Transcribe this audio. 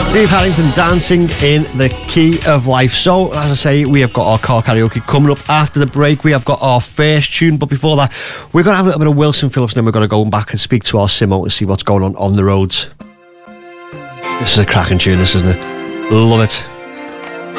Steve Harrington, Dancing in the Key of Life. So, as I say, we have got our car karaoke coming up after the break. We have got our first tune, but before that, we're going to have a little bit of Wilson Phillips, and then we're going to go back and speak to our Simo and see what's going on the roads. This is a cracking tune, this, isn't it? Love it.